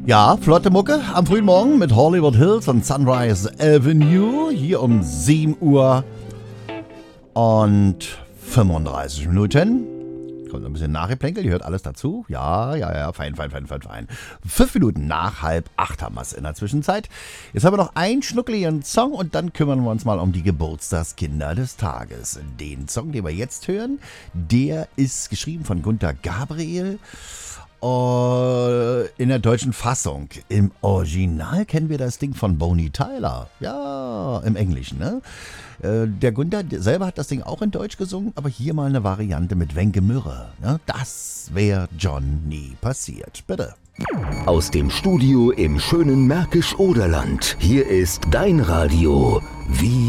Ja, flotte Mucke am frühen Morgen mit Hollywood Hills und Sunrise Avenue hier um 7 Uhr und 35 Minuten. Kommt ein bisschen nachgeplänkelt, ihr hört alles dazu. Ja, fein. 5 Minuten nach 7:30 haben wir es in der Zwischenzeit. Jetzt haben wir noch einen schnuckeligen Song und dann kümmern wir uns mal um die Geburtstagskinder des Tages. Den Song, den wir jetzt hören, der ist geschrieben von Günter Gabriel. In der deutschen Fassung. Im Original kennen wir das Ding von Bonnie Tyler. Ja, im Englischen, ne? Der Günther selber hat das Ding auch in Deutsch gesungen, aber hier mal eine Variante mit Wenke Mürre. Ne? Das wäre John nie passiert. Bitte. Aus dem Studio im schönen Märkisch-Oderland. Hier ist dein Radio. Wie